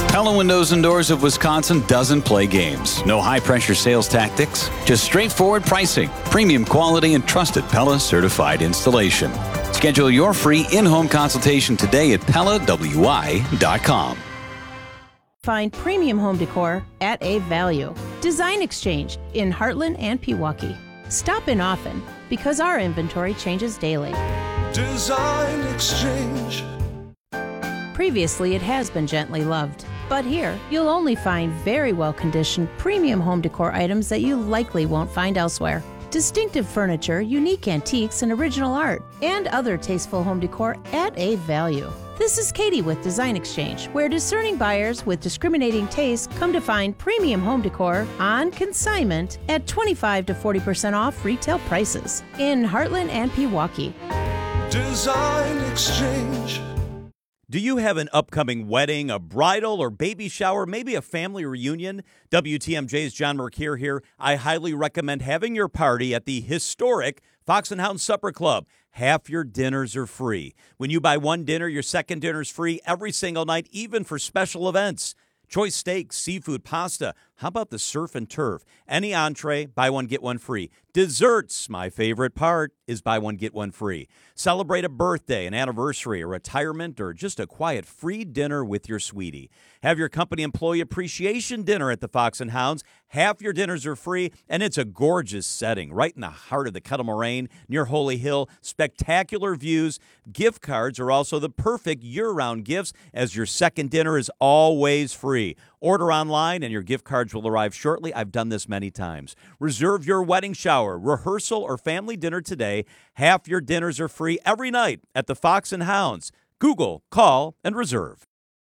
Pella Windows and Doors of Wisconsin doesn't play games. No high-pressure sales tactics, just straightforward pricing, premium quality, and trusted Pella certified installation. Schedule your free in-home consultation today at PellaWI.com. Find premium home decor at a value. Design Exchange in Heartland and Pewaukee. Stop in often because our inventory changes daily. Design Exchange. Previously, it has been gently loved. But here, you'll only find very well-conditioned premium home decor items that you likely won't find elsewhere. Distinctive furniture, unique antiques, and original art, and other tasteful home decor at a value. This is Katie with Design Exchange, where discerning buyers with discriminating taste come to find premium home decor on consignment at 25 to 40% off retail prices in Heartland and Pewaukee. Design Exchange. Do you have an upcoming wedding, a bridal or baby shower, maybe a family reunion? WTMJ's John Mercure here. I highly recommend having your party at the historic Fox and Hound Supper Club. Half your dinners are free. When you buy one dinner, your second dinner is free every single night, even for special events. Choice steaks, seafood, pasta. How about the surf and turf? Any entree, buy one, get one free. Desserts, my favorite part, is buy one, get one free. Celebrate a birthday, an anniversary, a retirement, or just a quiet free dinner with your sweetie. Have your company employee appreciation dinner at the Fox and Hounds. Half your dinners are free, and it's a gorgeous setting right in the heart of the Kettle Moraine near Holy Hill. Spectacular views. Gift cards are also the perfect year-round gifts, as your second dinner is always free. Order online and your gift cards will arrive shortly. I've done this many times. Reserve your wedding shower, rehearsal, or family dinner today. Half your dinners are free every night at the Fox and Hounds. Google, call, and reserve.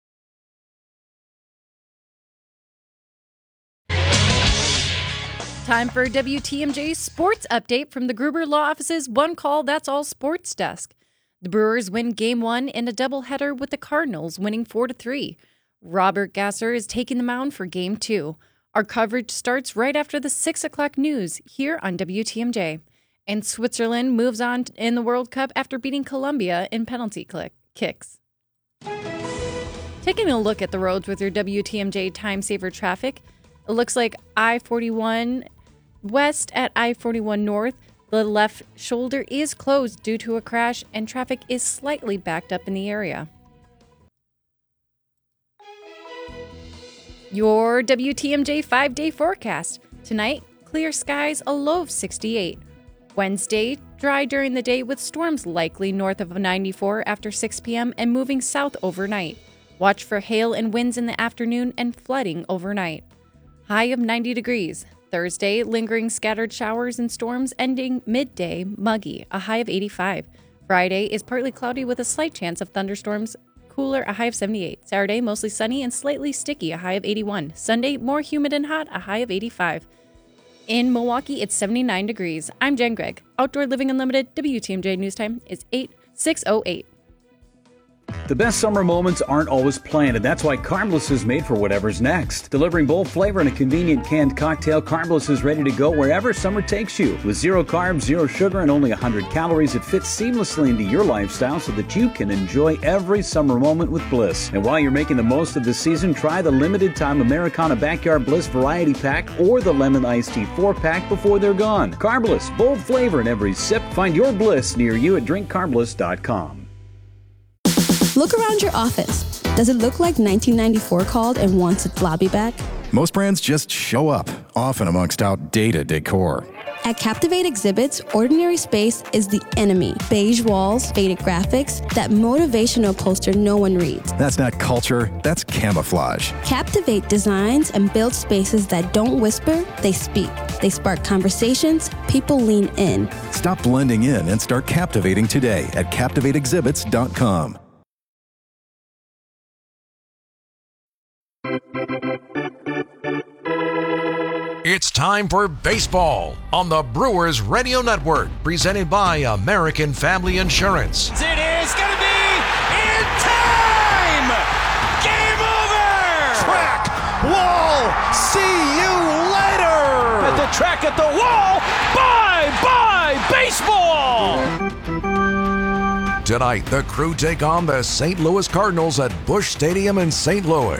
Time for WTMJ Sports Update from the Gruber Law Office's One Call That's All Sports Desk. The Brewers win Game 1 in a doubleheader with the Cardinals winning 4-3. Robert Gasser is taking the mound for Game 2. Our coverage starts right after the 6 o'clock news here on WTMJ. And Switzerland moves on in the World Cup after beating Colombia in penalty kicks. Taking a look at the roads with your WTMJ Time Saver traffic, it looks like I-41 west at I-41 north. The left shoulder is closed due to a crash, and traffic is slightly backed up in the area. Your WTMJ 5-day forecast. Tonight, clear skies, a low of 68. Wednesday, dry during the day with storms likely north of 94 after 6 p.m. and moving south overnight. Watch for hail and winds in the afternoon and flooding overnight. High of 90 degrees. Thursday, lingering scattered showers and storms ending midday, muggy, a high of 85. Friday is partly cloudy with a slight chance of thunderstorms, cooler, a high of 78. Saturday, mostly sunny and slightly sticky, a high of 81. Sunday, more humid and hot, a high of 85. In Milwaukee, it's 79 degrees. I'm Jen Gregg. Outdoor Living Unlimited, WTMJ News Time is 6:08. The best summer moments aren't always planned, and that's why Carbliss is made for whatever's next. Delivering bold flavor in a convenient canned cocktail, Carbliss is ready to go wherever summer takes you. With 0 carbs, 0 sugar, and only 100 calories, it fits seamlessly into your lifestyle so that you can enjoy every summer moment with Bliss. And while you're making the most of the season, try the limited-time Americana Backyard Bliss Variety Pack or the Lemon Iced Tea 4-pack before they're gone. Carbliss, bold flavor in every sip. Find your Bliss near you at drinkcarbliss.com. Look around your office. Does it look like 1994 called and wants its lobby back? Most brands just show up, often amongst outdated decor. At Captivate Exhibits, ordinary space is the enemy. Beige walls, faded graphics, that motivational poster no one reads. That's not culture, that's camouflage. Captivate designs and builds spaces that don't whisper, they speak. They spark conversations, people lean in. Stop blending in and start captivating today at CaptivateExhibits.com. It's time for baseball on the Brewers Radio Network, presented by American Family Insurance. It is going to be in time! Game over! Track, wall, see you later! At the track, at the wall, bye-bye baseball! Tonight, the Crew take on the St. Louis Cardinals at Busch Stadium in St. Louis.